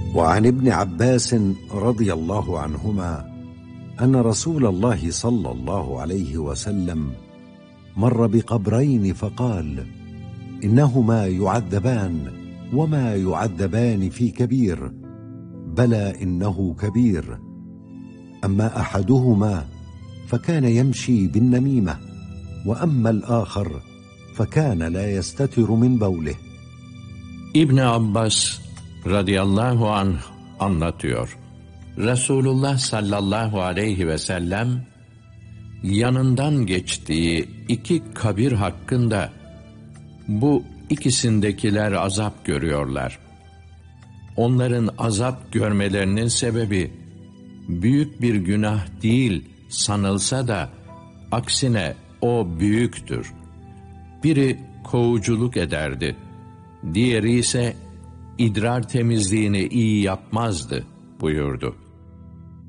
وعن ابن عباس رضي الله عنهما أن رسول الله صلى الله عليه وسلم مر بقبرين فقال: إنهما يعذبان وما يعذبان في كبير، بلى إنه كبير. أما أحدهما فكان يمشي بالنميمة، وأما الآخر فكان لا يستتر من بوله. İbn Abbas radıyallahu anh anlatıyor. Resulullah sallallahu aleyhi ve sellem yanından geçtiği iki kabir hakkında bu ikisindekiler azap görüyorlar. Onların azap görmelerinin sebebi büyük bir günah değil sanılsa da aksine o büyüktür. Biri kovuculuk ederdi, diğeri ise idrar temizliğini iyi yapmazdı buyurdu.